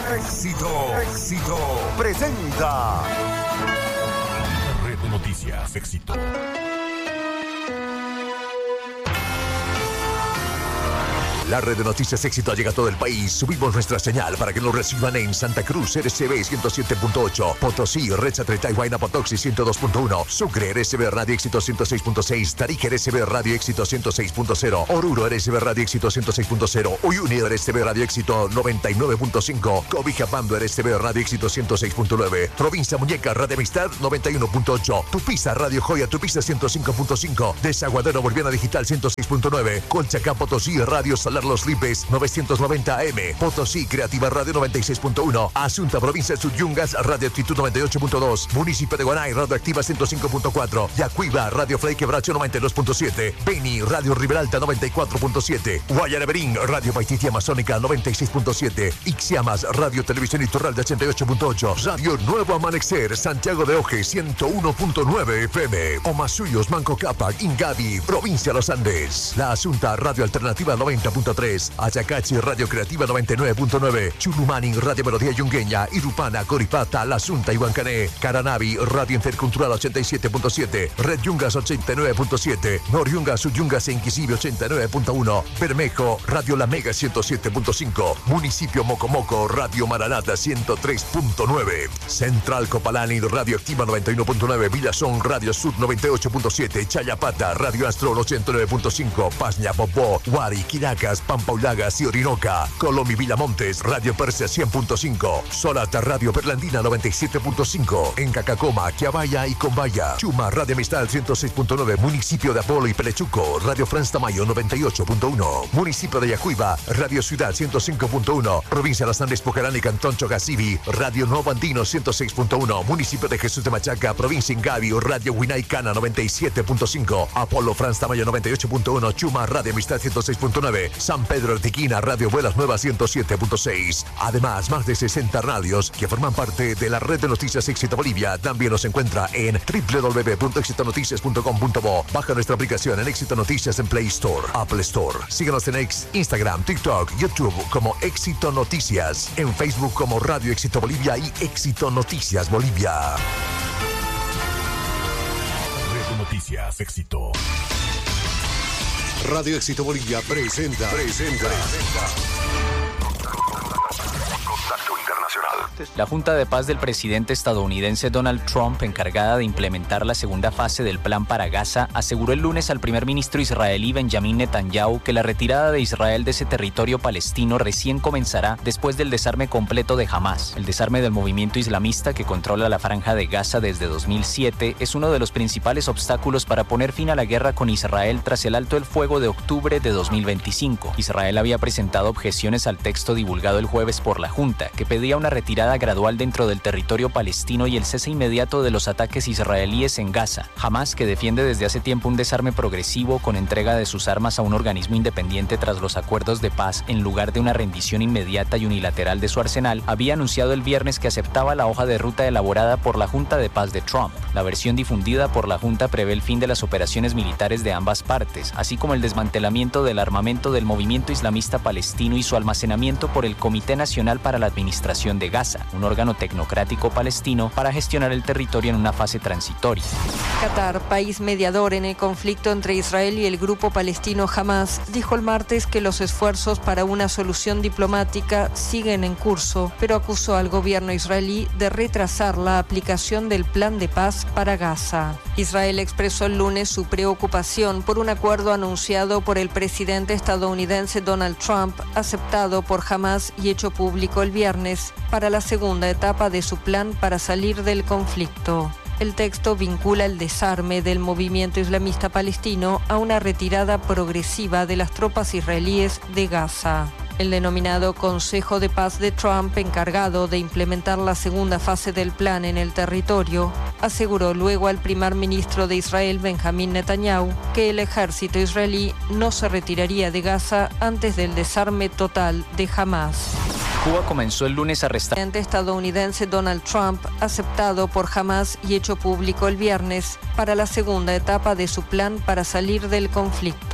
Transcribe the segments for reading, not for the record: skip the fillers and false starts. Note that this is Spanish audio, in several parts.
Éxito presenta Red de Noticias Éxito. La red de noticias Éxito llega a todo el país. Subimos nuestra señal para que nos reciban en Santa Cruz, RCB 107.8, Potosí, Red Satellite Huayna Potoxi 102.1, Sucre, RCB Radio Éxito 106.6, Tarija, RCB Radio Éxito 106.0, Oruro, RCB Radio Éxito 106.0, Uyuni, RCB Radio Éxito 99.5, Cobijapando, RCB Radio Éxito 106.9, Provincia Muñeca, Radio Amistad 91.8, Tupiza, Radio Joya, Tupiza 105.5, Desaguadero Boliviana Digital 106.9, Colchacán, Potosí, Radio Salar Los Lipes 990 AM, Potosí Creativa Radio 96.1, Asunta Provincia de Suyungas Radio Actitud 98.2, Municipio de Guanay Radio Activa 105.4, Yacuiba Radio Frei Quebracho 92.7, Beni Radio Riberalta 94.7, Guayaraberín Radio Paititia Amazónica 96.7, Ixiamas Radio Televisión Iturralde 88.8, Radio Nuevo Amanecer Santiago de Oje 101.9 FM, Omasuyos Manco Cápac Ingavi Provincia de los Andes, La Asunta Radio Alternativa 90.3, Ayacachi Radio Creativa 99.9, Chulumani Radio Melodía Yungueña, Irupana, Coripata, La Asunta y Huancané, Caranavi Radio Intercultural 87.7, Red Yungas 89.7, Noriungas Suyungas e Inquisible 89.1, Bermejo Radio La Mega 107.5, Municipio Mocomoco Radio Maranata 103.9, Central Copalani Radio Activa 91.9, Villazón Radio Sur 98.7, Chayapata Radio Astro 89.5, Pasña Popó, Huari, Quiracas, Pampaulagas y Orinoca, Colomi Villamontes, Radio Persia 100.5, Solata Radio Perlandina 97.5, en Cacacoma, Quiabaya y Combaya, Chuma Radio Amistad 106.9, Municipio de Apolo y Pelechuco, Radio Franz Tamayo 98.1, Municipio de Yacuiba, Radio Ciudad 105.1, Provincia de Las Andes, Pocarán y Cantón Chogasibi, Radio Nuevo Andino 106.1, Municipio de Jesús de Machaca, Provincia Ingavi, Radio Huinaicana 97.5, Apolo Franz Tamayo 98.1, Chuma Radio Amistad 106.9, San Pedro Artiquina, Radio Buenas Nuevas 107.6. Además, más de 60 radios que forman parte de la red de noticias Éxito Bolivia. También nos encuentra en www.exitonoticias.com.bo. Baja nuestra aplicación en Éxito Noticias en Play Store, Apple Store. Síguenos en Instagram, TikTok, YouTube como Éxito Noticias. En Facebook como Radio Éxito Bolivia y Éxito Noticias Bolivia. Red de Noticias Éxito. Radio Éxito Bolivia presenta. Contacto Internacional. La Junta de Paz del presidente estadounidense Donald Trump, encargada de implementar la segunda fase del plan para Gaza, aseguró el lunes al primer ministro israelí Benjamin Netanyahu que la retirada de Israel de ese territorio palestino recién comenzará después del desarme completo de Hamas. El desarme del movimiento islamista que controla la franja de Gaza desde 2007 es uno de los principales obstáculos para poner fin a la guerra con Israel tras el alto el fuego de octubre de 2025. Israel había presentado objeciones al texto divulgado el jueves por la Junta, que pedía una retirada gradual dentro del territorio palestino y el cese inmediato de los ataques israelíes en Gaza. Hamas, que defiende desde hace tiempo un desarme progresivo con entrega de sus armas a un organismo independiente tras los acuerdos de paz en lugar de una rendición inmediata y unilateral de su arsenal, había anunciado el viernes que aceptaba la hoja de ruta elaborada por la Junta de Paz de Trump. La versión difundida por la Junta prevé el fin de las operaciones militares de ambas partes, así como el desmantelamiento del armamento del movimiento islamista palestino y su almacenamiento por el Comité Nacional para la Administración de Gaza, un órgano tecnocrático palestino para gestionar el territorio en una fase transitoria. Qatar, país mediador en el conflicto entre Israel y el grupo palestino Hamas, dijo el martes que los esfuerzos para una solución diplomática siguen en curso, pero acusó al gobierno israelí de retrasar la aplicación del plan de paz para Gaza. Israel expresó el lunes su preocupación por un acuerdo anunciado por el presidente estadounidense Donald Trump, aceptado por Hamas y hecho público el viernes, para la segunda etapa de su plan para salir del conflicto. El texto vincula el desarme del movimiento islamista palestino a una retirada progresiva de las tropas israelíes de Gaza. El denominado Consejo de Paz de Trump, encargado de implementar la segunda fase del plan en el territorio, aseguró luego al primer ministro de Israel, Benjamin Netanyahu, que el ejército israelí no se retiraría de Gaza antes del desarme total de Hamas. Cuba comenzó el lunes a arrestar El presidente estadounidense Donald Trump, aceptado por Hamas y hecho público el viernes, para la segunda etapa de su plan para salir del conflicto.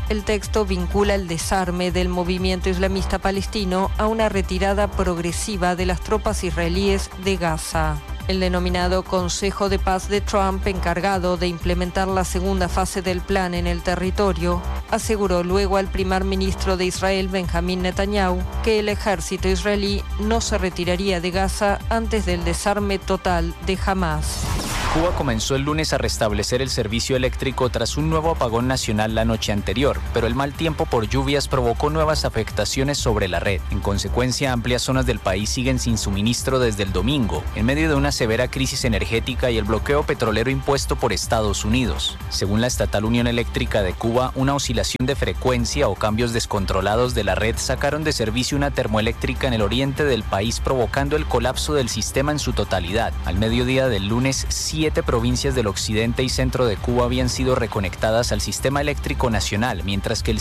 El texto vincula el desarme del movimiento islamista palestino a una retirada progresiva de las tropas israelíes de Gaza. El denominado Consejo de Paz de Trump, encargado de implementar la segunda fase del plan en el territorio, aseguró luego al primer ministro de Israel, Benjamín Netanyahu, que el ejército israelí no se retiraría de Gaza antes del desarme total de Hamás. Cuba comenzó el lunes a restablecer el servicio eléctrico tras un nuevo apagón nacional la noche anterior, pero el mal tiempo por lluvias provocó nuevas afectaciones sobre la red. En consecuencia, amplias zonas del país siguen sin suministro desde el domingo, en medio de una severa crisis energética y el bloqueo petrolero impuesto por Estados Unidos. Según la estatal Unión Eléctrica de Cuba, una oscilación de frecuencia o cambios descontrolados de la red sacaron de servicio una termoeléctrica en el oriente del país, provocando el colapso del sistema en su totalidad. Al mediodía del lunes, 7 provincias del occidente y centro de Cuba habían sido reconectadas al sistema eléctrico nacional, mientras que el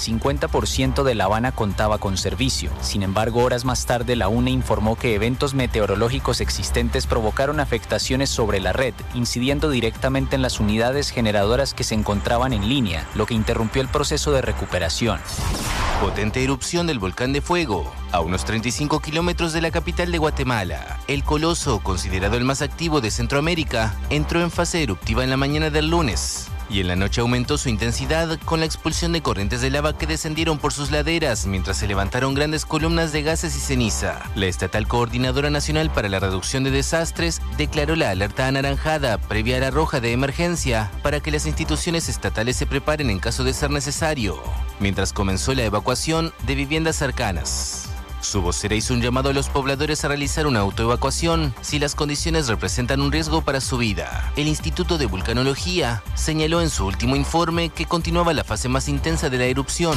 50% de La Habana contaba con servicio. Sin embargo, horas más tarde, la UNE informó que eventos meteorológicos existentes provocaron afectaciones sobre la red, incidiendo directamente en las unidades generadoras que se encontraban en línea, lo que interrumpió el proceso de recuperación. Potente erupción del volcán de Fuego. A unos 35 kilómetros de la capital de Guatemala, el coloso, considerado el más activo de Centroamérica, entró en fase eruptiva en la mañana del lunes. Y en la noche aumentó su intensidad con la expulsión de corrientes de lava que descendieron por sus laderas mientras se levantaron grandes columnas de gases y ceniza. La Estatal Coordinadora Nacional para la Reducción de Desastres declaró la alerta anaranjada previa a la roja de emergencia para que las instituciones estatales se preparen en caso de ser necesario, mientras comenzó la evacuación de viviendas cercanas. Su vocera hizo un llamado a los pobladores a realizar una autoevacuación si las condiciones representan un riesgo para su vida. El Instituto de Vulcanología señaló en su último informe que continuaba la fase más intensa de la erupción.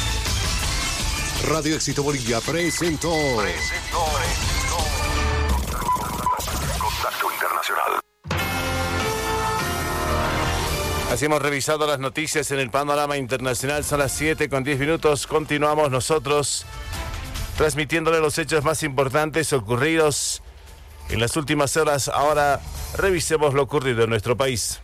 Radio Éxito Bolivia presentó Contacto Internacional. Así hemos revisado las noticias en el panorama internacional. Son las 7:10. Continuamos nosotros transmitiéndole los hechos más importantes ocurridos en las últimas horas. Ahora revisemos lo ocurrido en nuestro país.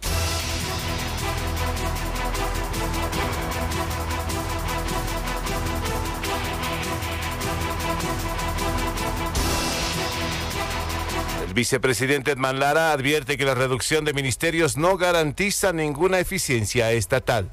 El vicepresidente Edman Lara advierte que la reducción de ministerios no garantiza ninguna eficiencia estatal.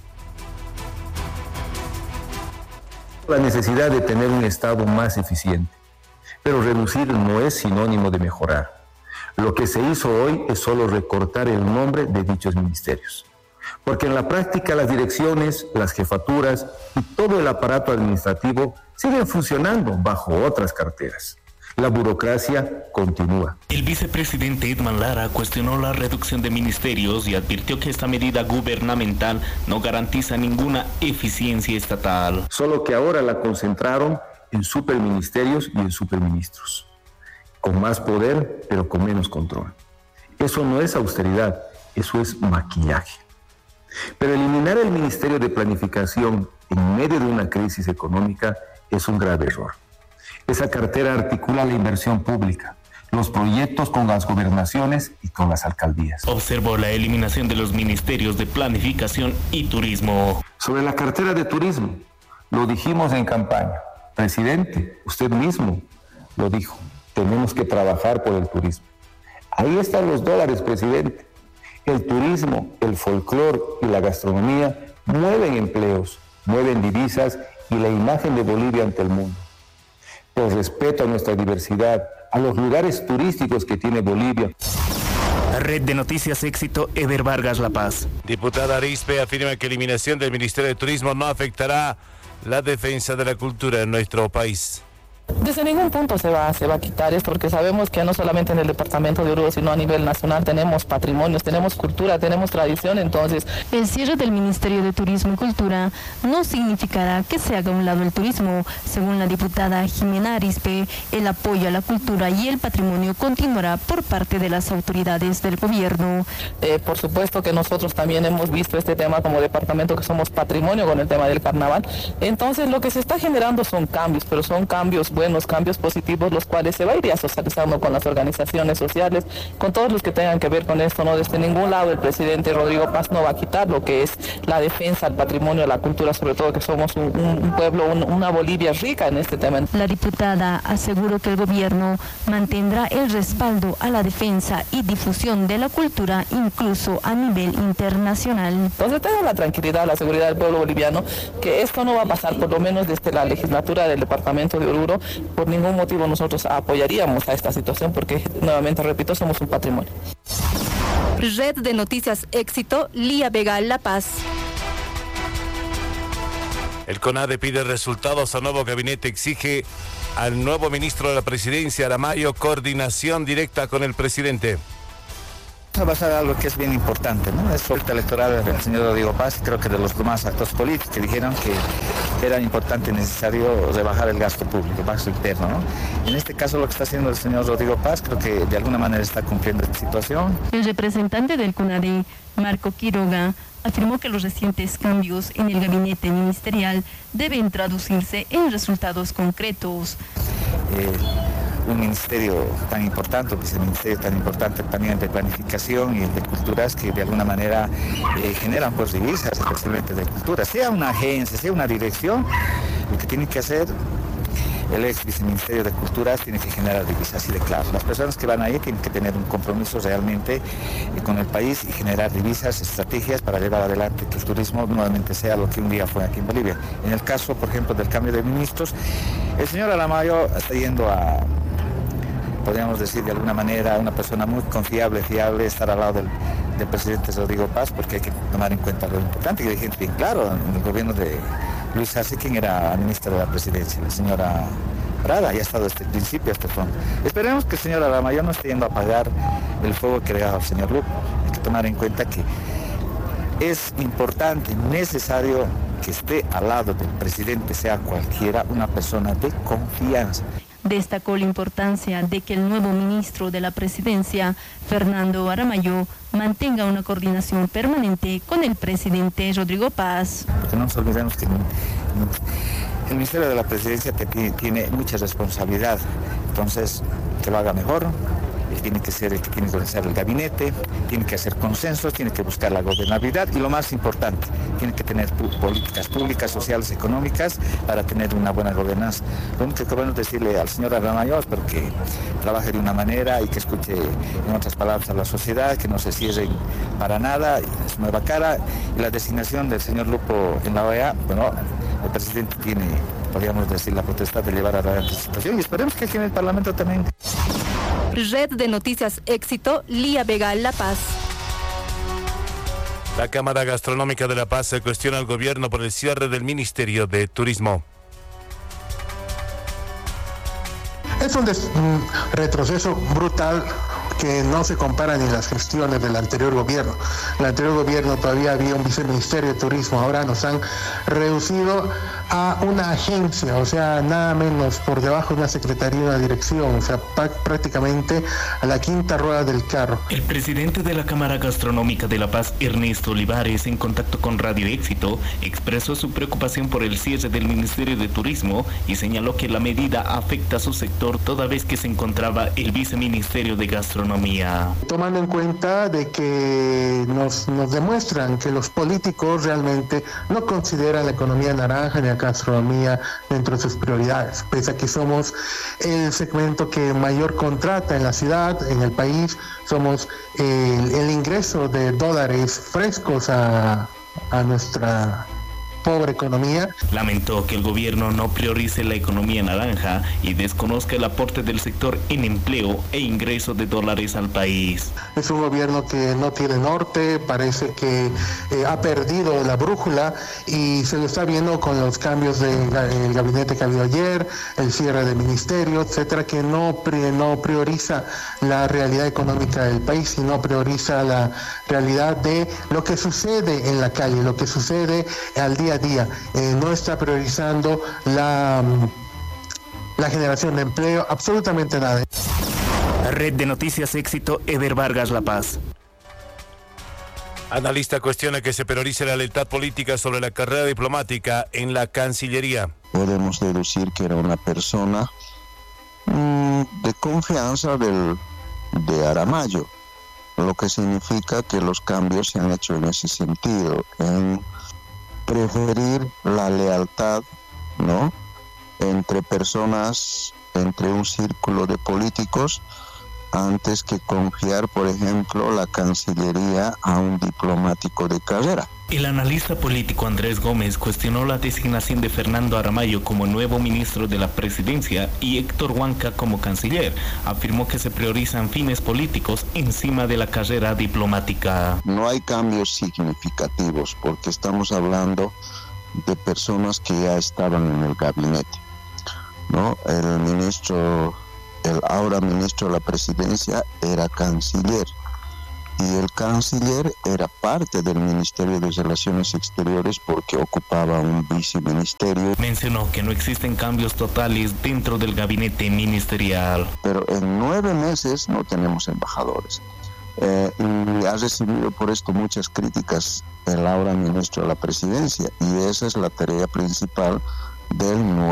La necesidad de tener un Estado más eficiente, pero reducir no es sinónimo de mejorar. Lo que se hizo hoy es solo recortar el nombre de dichos ministerios, porque en la práctica las direcciones, las jefaturas y todo el aparato administrativo siguen funcionando bajo otras carteras. La burocracia continúa. El vicepresidente Edman Lara cuestionó la reducción de ministerios y advirtió que esta medida gubernamental no garantiza ninguna eficiencia estatal. Solo que ahora la concentraron en superministerios y en superministros, con más poder pero con menos control. Eso no es austeridad, eso es maquillaje. Pero eliminar el Ministerio de Planificación en medio de una crisis económica es un grave error. Esa cartera articula la inversión pública, los proyectos con las gobernaciones y con las alcaldías. Observó la eliminación de los ministerios de Planificación y Turismo. Sobre la cartera de turismo, lo dijimos en campaña. Presidente, usted mismo lo dijo, tenemos que trabajar por el turismo. Ahí están los dólares, presidente. El turismo, el folclore y la gastronomía mueven empleos, mueven divisas y la imagen de Bolivia ante el mundo. Por respeto a nuestra diversidad, a los lugares turísticos que tiene Bolivia. Red de Noticias Éxito, Eber Vargas, La Paz. Diputada Arispe afirma que eliminación del Ministerio de Turismo no afectará la defensa de la cultura en nuestro país. Desde ningún punto se va a quitar esto, porque sabemos que no solamente en el departamento de Oruro, sino a nivel nacional tenemos patrimonios, tenemos cultura, tenemos tradición, entonces... El cierre del Ministerio de Turismo y Cultura no significará que se haga a un lado el turismo. Según la diputada Jimena Arispe, el apoyo a la cultura y el patrimonio continuará por parte de las autoridades del gobierno. Por supuesto que nosotros también hemos visto este tema como departamento que somos patrimonio con el tema del carnaval. Entonces lo que se está generando son cambios, pero son cambios buenos, cambios positivos, los cuales se va a ir socializando con las organizaciones sociales, con todos los que tengan que ver con esto, ¿no? Desde ningún lado el presidente Rodrigo Paz no va a quitar lo que es la defensa al patrimonio, a la cultura, sobre todo que somos un pueblo, una Bolivia rica en este tema. La diputada aseguró que el gobierno mantendrá el respaldo a la defensa y difusión de la cultura, incluso a nivel internacional. Entonces tengo la tranquilidad, la seguridad del pueblo boliviano, que esto no va a pasar, por lo menos desde la legislatura del departamento de Oruro. Por ningún motivo nosotros apoyaríamos a esta situación, porque nuevamente repito, somos un patrimonio. Red de Noticias Éxito, Lía Vega, La Paz. El CONADE pide resultados al nuevo gabinete, exige al nuevo ministro de la Presidencia, Aramayo, coordinación directa con el presidente. Va a ser algo que es bien importante, ¿no? Es el electoral del señor Rodrigo Paz, creo que de los demás actores políticos que dijeron que era importante y necesario rebajar el gasto público, el gasto interno, ¿no? En este caso lo que está haciendo el señor Rodrigo Paz, creo que de alguna manera está cumpliendo esta situación. El representante del CONADE, Marco Quiroga, afirmó que los recientes cambios en el gabinete ministerial deben traducirse en resultados concretos. Un ministerio tan importante, un viceministerio tan importante también de planificación y de culturas que de alguna manera generan pues divisas, especialmente de cultura. Sea una agencia, sea una dirección, lo que tiene que hacer el ex viceministerio de Culturas tiene que generar divisas, así de claro. Las personas que van ahí tienen que tener un compromiso realmente con el país y generar divisas, estrategias para llevar adelante que el turismo nuevamente sea lo que un día fue aquí en Bolivia. En el caso, por ejemplo, del cambio de ministros, el señor Aramayo está yendo a, podríamos decir de alguna manera, una persona muy confiable, fiable, estar al lado del presidente Rodrigo Paz, porque hay que tomar en cuenta lo importante, que hay gente bien claro, en el gobierno de Luis Arce, quien era ministra de la Presidencia, la señora Prada, y ha estado desde el principio hasta el fondo. Esperemos que el señor Aramayo no esté yendo a apagar el fuego que le ha dado al señor Lupo. Hay que tomar en cuenta que es importante, necesario que esté al lado del presidente, sea cualquiera, una persona de confianza. Destacó la importancia de que el nuevo ministro de la Presidencia, Fernando Aramayo, mantenga una coordinación permanente con el presidente Rodrigo Paz. Porque no nos olvidemos que el Ministerio de la Presidencia tiene mucha responsabilidad, entonces que lo haga mejor. Él tiene que ser el que tiene que organizar el gabinete, tiene que hacer consensos, tiene que buscar la gobernabilidad y lo más importante, tiene que tener políticas públicas, sociales, económicas para tener una buena gobernanza. Lo único que podemos decirle al señor Aramayo es que trabaje de una manera y que escuche, en otras palabras, a la sociedad, que no se cierren para nada, es nueva cara. Y la designación del señor Lupo en la OEA, bueno, el presidente tiene, podríamos decir, la potestad de llevar adelante la situación y esperemos que aquí en el Parlamento también. Red de Noticias Éxito, Lía Vega, La Paz. La Cámara Gastronómica de La Paz se cuestiona al gobierno por el cierre del Ministerio de Turismo. Es un retroceso brutal que no se compara ni las gestiones del anterior gobierno. En el anterior gobierno todavía había un viceministerio de turismo, ahora nos han reducido a una agencia, o sea, nada menos por debajo de una secretaría, una dirección, o sea, prácticamente a la quinta rueda del carro. El presidente de la Cámara Gastronómica de La Paz, Ernesto Olivares, en contacto con Radio Éxito, expresó su preocupación por el cierre del Ministerio de Turismo y señaló que la medida afecta a su sector toda vez que se encontraba el viceministerio de Gastronomía. Tomando en cuenta de que nos demuestran que los políticos realmente no consideran la economía naranja ni la gastronomía dentro de sus prioridades, pese a que somos el segmento que mayor contrata en la ciudad, en el país, somos el ingreso de dólares frescos a nuestra pobre economía. Lamentó que el gobierno no priorice la economía naranja y desconozca el aporte del sector en empleo e ingreso de dólares al país. Es un gobierno que no tiene norte, parece que ha perdido la brújula y se lo está viendo con los cambios del gabinete que ha habido ayer, el cierre del ministerio, etcétera, que no prioriza la realidad económica del país, sino prioriza la realidad de lo que sucede en la calle, lo que sucede al día a día. No está priorizando la generación de empleo, absolutamente nada. Red de Noticias Éxito, Eder Vargas, La Paz. Analista cuestiona que se priorice la lealtad política sobre la carrera diplomática en la Cancillería. Podemos deducir que era una persona de confianza de Aramayo, lo que significa que los cambios se han hecho en ese sentido, en preferir la lealtad, ¿no?, entre personas, entre un círculo de políticos, antes que confiar, por ejemplo, la Cancillería a un diplomático de carrera. El analista político Andrés Gómez cuestionó la designación de Fernando Aramayo como nuevo ministro de la Presidencia y Héctor Huanca como canciller. Afirmó que se priorizan fines políticos encima de la carrera diplomática. No hay cambios significativos porque estamos hablando de personas que ya estaban en el gabinete, ¿no? El ahora ministro de la Presidencia era canciller y el canciller era parte del Ministerio de Relaciones Exteriores porque ocupaba un viceministerio. Mencionó que no existen cambios totales dentro del gabinete ministerial. Pero en 9 meses no tenemos embajadores. Y ha recibido por esto muchas críticas el ahora ministro de la Presidencia y esa es la tarea principal del nuevo